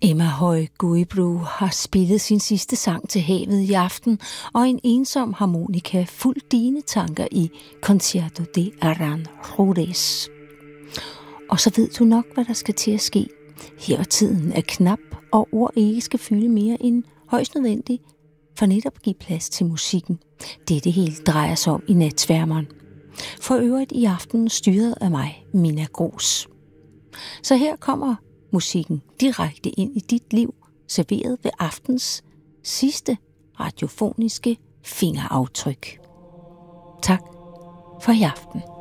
Emma Høj Guibru har spillet sin sidste sang til havet i aften, og en ensom harmonika fuldt dine tanker i Concierto de Aranjuez. Og så ved du nok, hvad der skal til at ske. Her tiden er knap, og ord ikke skal fylde mere end højst nødvendigt, for netop at give plads til musikken. Det er det hele drejer sig om i Natsværmeren. For øvrigt i aften styret af mig, Mina Gros. Så her kommer musikken direkte ind i dit liv, serveret ved aftens sidste radiofoniske fingeraftryk. Tak for i aften.